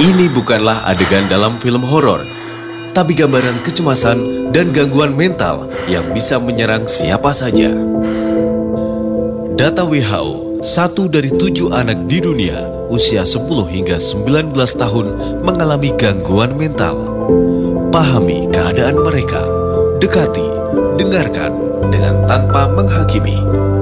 Ini bukanlah adegan dalam film horor, tapi gambaran kecemasan dan gangguan mental yang bisa menyerang siapa saja. Data WHO, 1 dari 7 anak di dunia usia 10 hingga 19 tahun mengalami gangguan mental. Pahami keadaan mereka, dekati, dengarkan dengan tanpa menghakimi.